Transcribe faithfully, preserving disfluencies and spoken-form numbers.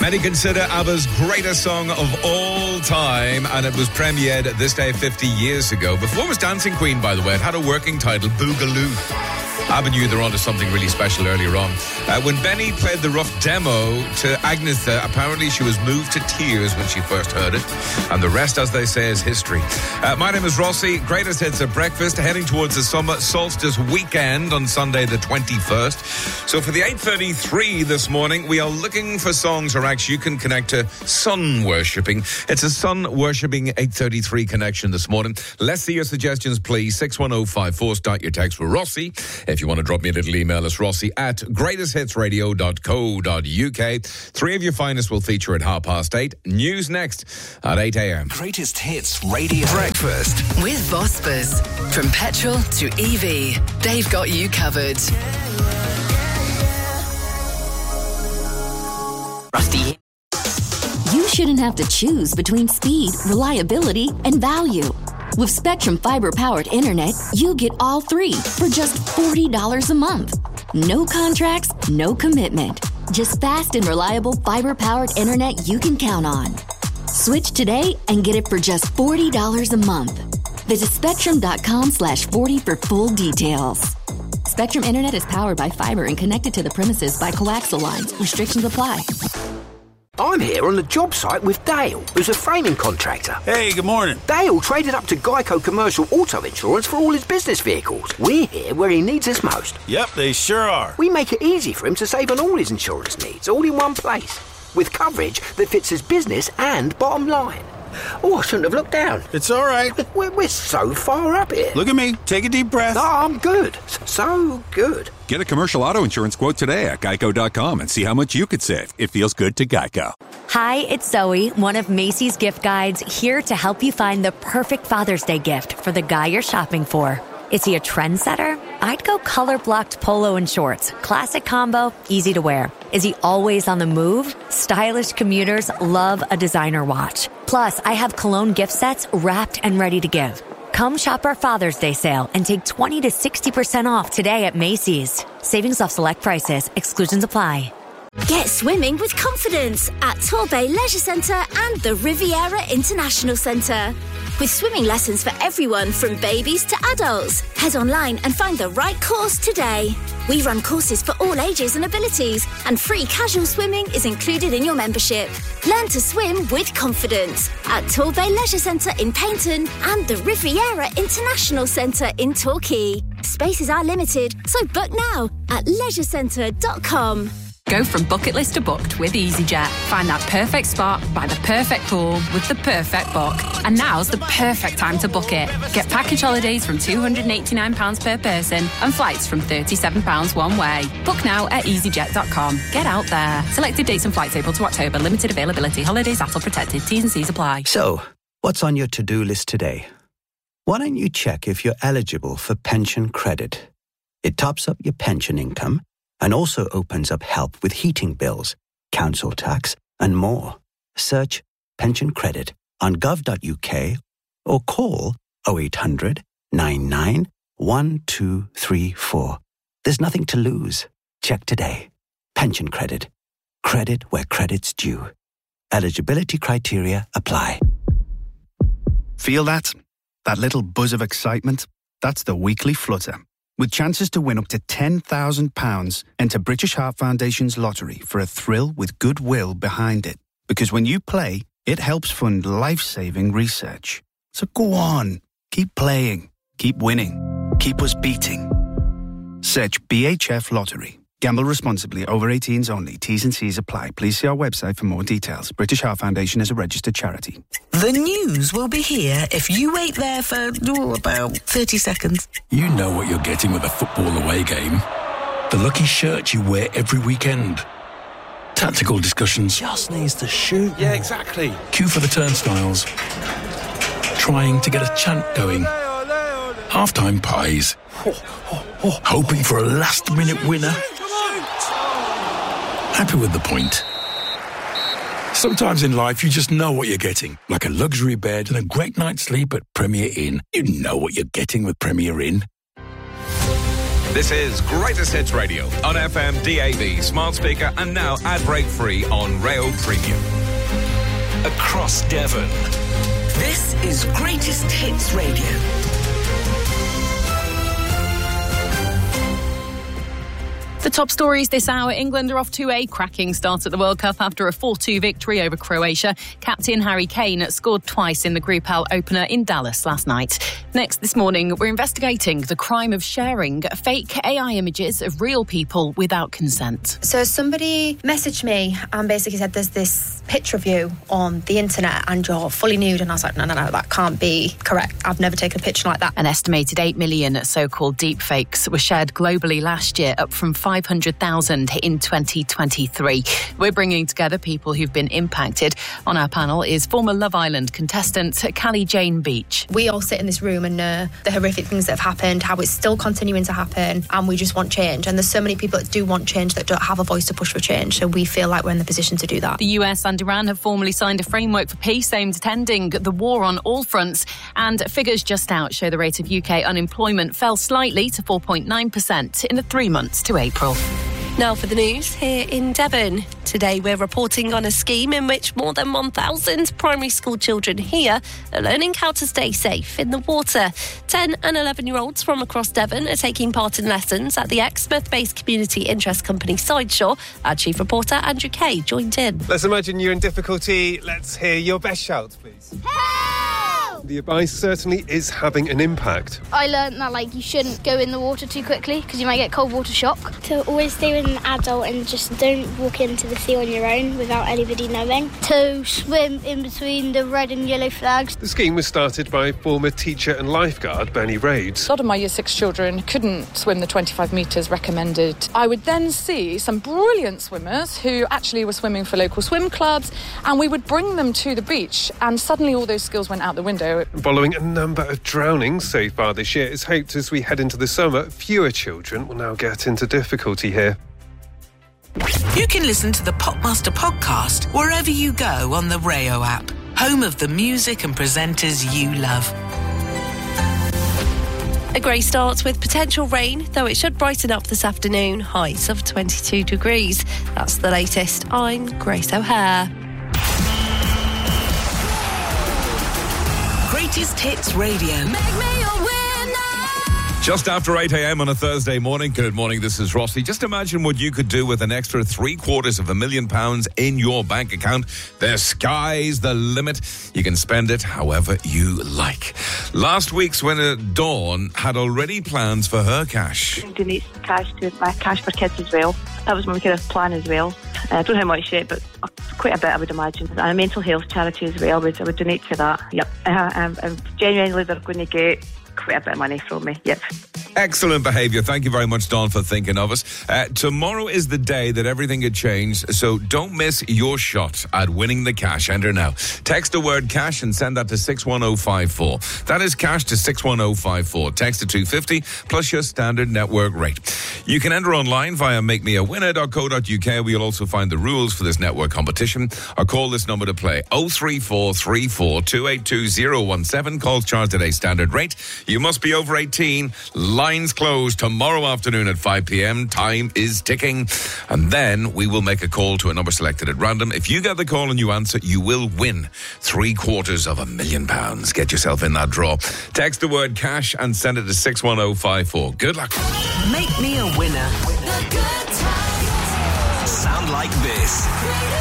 Many consider ABBA's greatest song of all time, and it was premiered this day fifty years ago. Before it was Dancing Queen, by the way, it had a working title, Boogaloo. ABBA knew they were onto something really special earlier on. Uh, when Benny played the rough demo to Agnetha, apparently she was moved to tears when she first heard it. And the rest, as they say, is history. Uh, my name is Rossi. Greatest hits at breakfast, heading towards the summer solstice weekend on Sunday the twenty-first. So for the eight thirty-three this morning, we are looking for songs or acts you can connect to sun worshipping. It's a sun worshipping eight thirty-three connection this morning. Let's see your suggestions, please. six one oh five four. Start your text with Rossi. If you want to drop me a little email, it's Rossi at greatest hits radio dot co dot uk. Three of your finest will feature at half past eight. News next at eight a.m. Greatest Hits Radio Breakfast. With Vospers. From petrol to E V, they've got you covered. Rusty. You shouldn't have to choose between speed, reliability, and value. With Spectrum Fiber-powered internet, you get all three for just forty dollars a month. No contracts, no commitment. Just fast and reliable fiber-powered internet you can count on. Switch today and get it for just forty dollars a month. Visit spectrum.com slash 40 for full details. Spectrum Internet is powered by fiber and connected to the premises by coaxial lines. Restrictions apply. I'm here on the job site with Dale, who's a framing contractor. Hey, good morning. Dale traded up to Geico Commercial Auto Insurance for all his business vehicles. We're here where he needs us most. Yep, they sure are. We make it easy for him to save on all his insurance needs, all in one place, with coverage that fits his business and bottom line. Oh, I shouldn't have looked down. It's all right. We're, we're so far up here. Look at me. Take a deep breath. Oh, I'm good. So good. Get a commercial auto insurance quote today at geico dot com and see how much you could save. It feels good to Geico. Hi, it's Zoe, one of Macy's gift guides, here to help you find the perfect Father's Day gift for the guy you're shopping for. Is he a trendsetter? I'd go color-blocked polo and shorts. Classic combo, easy to wear. Is he always on the move? Stylish commuters love a designer watch. Plus, I have cologne gift sets wrapped and ready to give. Come shop our Father's Day sale and take twenty to sixty percent off today at Macy's. Savings off select prices. Exclusions apply. Get swimming with confidence at Torbay Leisure Centre and the Riviera International Centre. With swimming lessons for everyone from babies to adults. Head online and find the right course today. We run courses for all ages and abilities, and free casual swimming is included in your membership. Learn to swim with confidence at Torbay Leisure Centre in Paignton and the Riviera International Centre in Torquay. Spaces are limited, so book now at leisure centre dot com. Go from bucket list to booked with EasyJet. Find that perfect spot by the perfect pool with the perfect book. And now's the perfect time to book it. Get package holidays from two hundred eighty-nine pounds per person and flights from thirty-seven pounds one way. Book now at easy jet dot com. Get out there. Selected dates and flights April to October. Limited availability. Holidays A T L protected. T's and C's apply. So, what's on your to-do list today? Why don't you check if you're eligible for pension credit? It tops up your pension income and also opens up help with heating bills, council tax, and more. Search pension credit on gov dot uk or call oh eight hundred, nine nine, one two three four. There's nothing to lose. Check today. Pension credit. Credit where credit's due. Eligibility criteria apply. Feel that? That little buzz of excitement? That's the weekly flutter. With chances to win up to ten thousand pounds, enter British Heart Foundation's lottery for a thrill with goodwill behind it. Because when you play, it helps fund life-saving research. So go on, keep playing, keep winning, keep us beating. Search B H F Lottery. Gamble responsibly. Over eighteens only. T's and C's apply. Please see our website for more details. British Heart Foundation is a registered charity. The news will be here if you wait there for oh, about thirty seconds. You know what you're getting with a football away game. The lucky shirt you wear every weekend. Tactical discussions. Just needs to shoot. Yeah, exactly. Queue for the turnstiles. Trying to get a chant going. Half-time pies. Hoping for a last-minute winner. Happy with the point. Sometimes in life you just know what you're getting. Like a luxury bed and a great night's sleep at Premier Inn. You know what you're getting with Premier Inn. This is Greatest Hits Radio on F M, D A B, smart speaker, and now ad break free on Rail Premium. Across Devon. This is Greatest Hits Radio. The top stories this hour. England are off to a cracking start at the World Cup after a four two victory over Croatia. Captain Harry Kane scored twice in the Group L opener in Dallas last night. Next this morning, we're investigating the crime of sharing fake A I images of real people without consent. So somebody messaged me and basically said there's this picture of you on the internet and you're fully nude, and I was like, no, no, no, that can't be correct. I've never taken a picture like that. An estimated eight million so-called deepfakes were shared globally last year, up from five hundred thousand in twenty twenty-three. We're bringing together people who've been impacted. On our panel is former Love Island contestant Callie Jane Beach. We all sit in this room and know the horrific things that have happened, how it's still continuing to happen, and we just want change. And there's so many people that do want change that don't have a voice to push for change, so we feel like we're in the position to do that. The U S and Iran have formally signed a framework for peace aimed at ending the war on all fronts, and figures just out show the rate of U K unemployment fell slightly to four point nine percent in the three months to April. Now for the news here in Devon. Today we're reporting on a scheme in which more than one thousand primary school children here are learning how to stay safe in the water. ten and eleven-year-olds from across Devon are taking part in lessons at the Exmouth-based community interest company Sideshore. Our chief reporter Andrew Kay joined in. Let's imagine you're in difficulty. Let's hear your best shouts, please. The advice certainly is having an impact. I learned that like you shouldn't go in the water too quickly because you might get cold water shock. To always stay with an adult and just don't walk into the sea on your own without anybody knowing. To swim in between the red and yellow flags. The scheme was started by former teacher and lifeguard Bernie Rhodes. A lot of my year six children couldn't swim the twenty-five metres recommended. I would then see some brilliant swimmers who actually were swimming for local swim clubs, and we would bring them to the beach, and suddenly all those skills went out the window. Following a number of drownings so far this year, it's hoped as we head into the summer, fewer children will now get into difficulty here. You can listen to the Popmaster podcast wherever you go on the Rayo app, home of the music and presenters you love. A grey start with potential rain, though it should brighten up this afternoon. Highs of twenty-two degrees. That's the latest. I'm Grace O'Hare. Greatest Hits Radio. Make me a winner. Just after eight a.m. on a Thursday morning. Good morning, this is Rossi. Just imagine what you could do with an extra three quarters of a million pounds in your bank account. The sky's the limit. You can spend it however you like. Last week's winner, Dawn, had already plans for her cash. Donate cash to my Cash for Kids as well. That was my kind of plan as well. I don't know how much yet, but quite a bit, I would imagine. And a mental health charity as well, I would, I would donate to that. Yep. Uh, um, um, genuinely, they're going to get quite a bit of money from me. Yep. Excellent behaviour. Thank you very much, Dawn, for thinking of us. Uh, tomorrow is the day that everything had changed, so don't miss your shot at winning the cash. Enter now. Text the word cash and send that to six one oh five four. That is cash to six one oh five four. Text to two fifty plus your standard network rate. You can enter online via make me a winner dot co dot uk, where you'll also find the rules for this network competition, or call this number to play oh three four three four two eight two oh one seven. Calls charged at a standard rate. You must be over eighteen. Lines closed tomorrow afternoon at five p.m. Time is ticking. And then we will make a call to a number selected at random. If you get the call and you answer, you will win three quarters of a million pounds. Get yourself in that draw. Text the word cash and send it to six one oh five four. Good luck. Make me a winner. Sound like this.